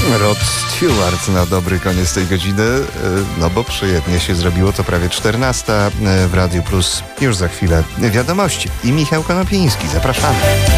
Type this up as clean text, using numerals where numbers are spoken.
Rod Stewart na dobry koniec tej godziny, no bo przyjemnie się zrobiło, to prawie 14 w Radiu Plus. Już za chwilę wiadomości i Michał Konopiński. Zapraszamy.